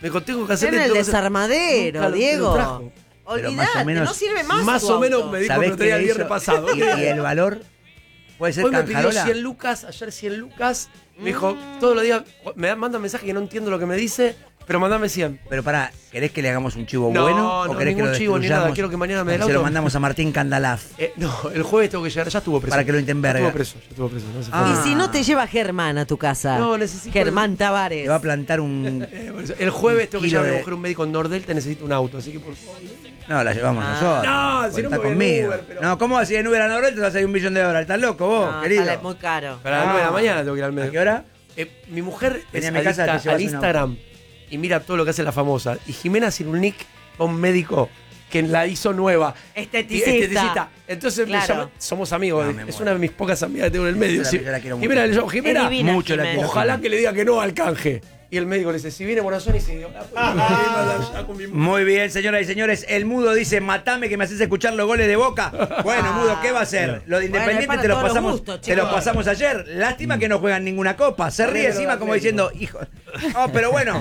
Me dijo, tengo que hacer En el desarmadero, Nunca lo Diego. trajo. Olvidate, no sirve más. Más o menos me dijo que lo traía el viernes pasado. Y el valor puede ser Hoy me pidió Canjarola. 100 lucas, ayer 100 lucas. Me dijo, todos los días manda mensaje que no entiendo lo que me dice, pero mandame 100. Pero pará, ¿querés que le hagamos un chivo No, bueno? ¿O no, querés que ningún lo chivo ni nada. destruyamos? Quiero que mañana me dé el Se lo auto. mandamos a Martín Candalaf. No, el jueves tengo que llegar, ya estuvo preso. Para que lo entenverga. Ya estuvo preso. No se fue. Y si no te lleva Germán a tu casa. No, necesito. Germán Tavares. Le va a plantar un... El jueves tengo que kilo llevar a de- mi mujer un médico en Nordel, te necesito un auto, así que por favor. No, la llevamos nosotros. No, si no Está me voy en conmigo. Uber, pero- No, ¿cómo vas a ir en Uber a Noruega? Te vas a ir $1.000.000. ¿Estás loco vos, No, querido? sale muy caro. Para las 9 de la mañana tengo que ir al médico. ¿A qué hora? Mi mujer Vení es a mi casa, adicta te llevas al una- Instagram y mira todo lo que hace la famosa. Y Jimena Cirulnik va a un médico que la hizo nueva. Esteticista. Entonces me Claro. llama- somos amigos. No, me es muero. una de mis pocas amigas que tengo en el medio. Yo la- Sí. yo la quiero Jimena, mucho. le llamo, Jimena, Es divina, mucho la Jimena. quiero. ojalá que le diga que no al canje. Y el médico le dice, si viene Morazón y si dio Muy bien, señoras y señores. El Mudo dice, matame que me haces escuchar los goles de Boca. Bueno, Mudo, ¿qué va a hacer? Lo de Bueno, Independiente es para te lo todos los pasamos, gustos, te lo chicos. pasamos ayer. Lástima que no juegan ninguna copa. Se ríe encima como diciendo, hijo. No, pero bueno,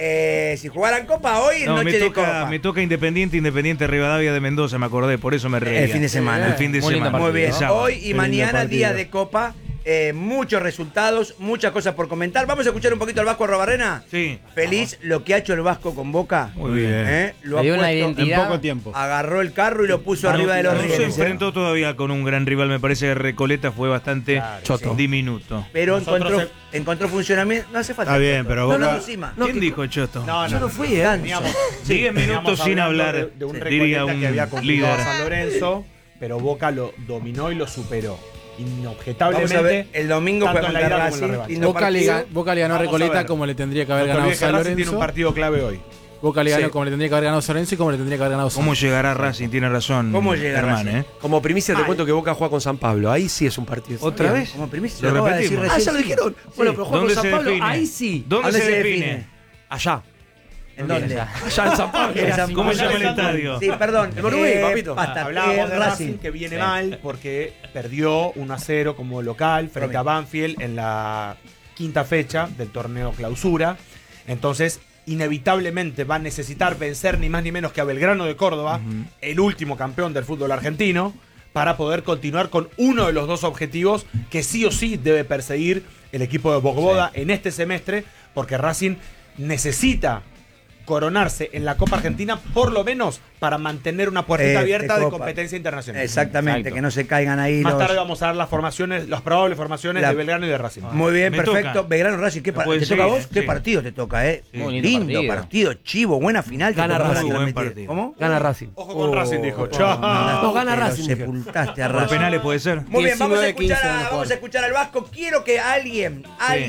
si jugaran copa hoy, No, noche de copa. me toca Independiente Rivadavia de Mendoza, me acordé, por eso me reí. El fin de semana. El fin de Muy lindo semana. Muy bien. El sábado. Hoy y mañana, día de copa. Muchos resultados, muchas cosas por comentar. Vamos a escuchar un poquito al Vasco Arrobarrena. Sí. Feliz lo que ha hecho el Vasco con Boca. Muy bien. Lo ha Le dio una puesto, identidad. En poco tiempo. agarró el carro y lo puso arriba de los No se rieles. enfrentó todavía con un gran rival, me parece que Recoleta fue bastante Choto. diminuto. Pero Nosotros encontró funcionamiento. No hace falta. Está bien, pero No, Boca- no, encima. ¿Quién dijo Choto? Yo no fui, Veníamos- 10 minutos veníamos sin hablando hablar, de un diría Recoleta un que había complicado líder. a San Lorenzo, pero Boca lo dominó y lo superó. Vamos Inobjetablemente. a ver, el domingo tanto fue en la contra ida como en la Racing. revancha. Lindo Boca partido. Boca le ganó a Vamos a Recoleta ver. como le tendría que haber No te ganado olvides que San Racing tiene un Lorenzo. partido clave hoy. Boca le ganó Sí. como le tendría que haber ganado San Lorenzo y como le tendría que haber ganado San ¿Cómo llegará Racing? Tiene razón. ¿Cómo llega Germán, Racing? Como primicia te cuento que Boca juega con San Pablo. Ahí sí es un partido. ¿Otra ¿Sabías? vez? Como primicia, Lo lo acaba de decir repetimos. recién. Ah, ya lo dijeron. Bueno, pero juega con ¿Dónde San se Pablo. define? Ahí sí. ¿Dónde se define? Allá. ¿En dónde? Allá en San Pablo. ¿Cómo se llama el estadio? Sí, perdón. El Monumental, papito. Basta, Hablábamos de Racing. Racing que viene mal porque perdió 1-0 como local frente a Banfield en la quinta fecha del torneo clausura. Entonces, inevitablemente va a necesitar vencer ni más ni menos que a Belgrano de Córdoba, el último campeón del fútbol argentino, para poder continuar con uno de los dos objetivos que sí o sí debe perseguir el equipo de Bogboda en este semestre, porque Racing necesita coronarse en la Copa Argentina, por lo menos para mantener una puertita abierta de Copa. competencia internacional. Exactamente, Exacto. que no se caigan ahí Más los... tarde vamos a dar las formaciones, las probables formaciones La- de Belgrano y de Racing. Muy bien, Me perfecto. toca. Belgrano Racing, ¿qué Me pueden ¿te toca a seguir, vos? ¿Qué sí. partido te toca, Muy lindo partido, chivo, buena final. te Gana toca Racing. para Muy buen transmitir. partido. ¿Cómo? Gana Racing. Ojo con Racing, dijo. Chao. No, gana Pero Racing. sepultaste a ¿Por Racing. penales puede ser? Muy bien, vamos a 19-15 escuchar, van a jugar. vamos a escuchar al Vasco. Quiero que alguien,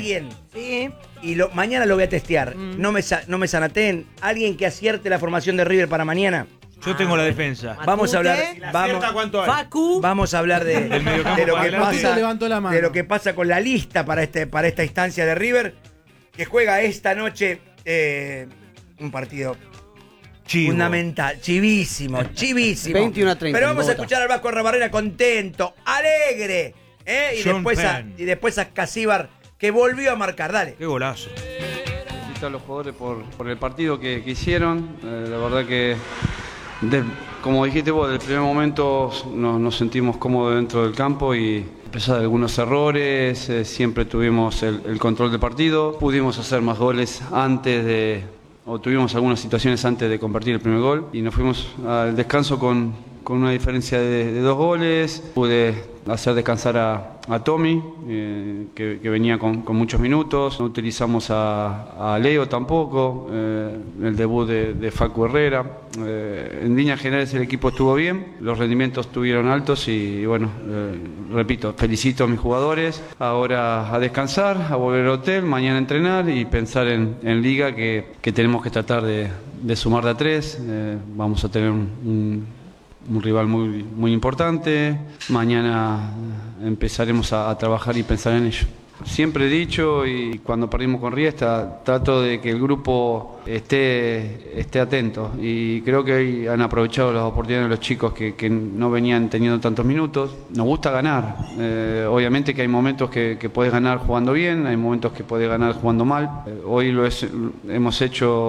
Sí. y mañana lo voy a testear, no me sanateen, alguien que acierte la formación de River para mañana. Yo tengo la defensa. Vamos a hablar, ¿Acierta cuánto hay? Facu. vamos a hablar de mediocampo lo para que adelante. pasa, Levantó la mano. de lo que pasa con la lista para esta instancia de River, que juega esta noche un partido Chivo. fundamental, chivísimo. 21-30 Pero vamos a Bogotá. escuchar al Vasco Arrobarrena contento, alegre, y John después Penn. a Casíbar, que volvió a marcar. Dale. Qué golazo. Felicitar a los jugadores por el partido que hicieron. La verdad que, como dijiste vos, desde el primer momento nos sentimos cómodos dentro del campo y a pesar de algunos errores, siempre tuvimos el control del partido. Pudimos hacer más goles o tuvimos algunas situaciones antes de convertir el primer gol y nos fuimos al descanso con una diferencia de 2 goles. Pude hacer descansar a Tommy, que venía con muchos minutos. No utilizamos a Leo tampoco, el debut de Facu Herrera. En líneas generales el equipo estuvo bien, los rendimientos estuvieron altos y bueno, repito, felicito a mis jugadores. Ahora a descansar, a volver al hotel, mañana a entrenar y pensar en Liga, que tenemos que tratar de sumar de a 3. Vamos a tener un rival muy importante. Mañana empezaremos a trabajar y pensar en ello. Siempre he dicho, y cuando perdimos con Riestra, trato de que el grupo esté atento. Y creo que hoy han aprovechado las oportunidades de los chicos que no venían teniendo tantos minutos. Nos gusta ganar. Obviamente que hay momentos que puedes ganar jugando bien, hay momentos que puedes ganar jugando mal. Hoy hemos hecho